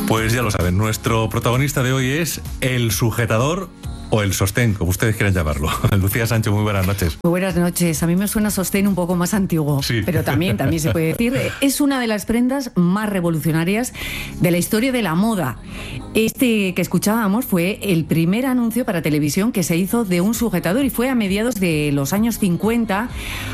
Pues ya lo saben, nuestro protagonista de hoy es el sujetador o el sostén, como ustedes quieran llamarlo. Lucía Sancho, muy buenas noches. Muy buenas noches. A mí me suena sostén un poco más antiguo, sí, pero también se puede decir. Es una de las prendas más revolucionarias de la historia de la moda. Este que escuchábamos fue el primer anuncio para televisión que se hizo de un sujetador y fue a mediados de los años 50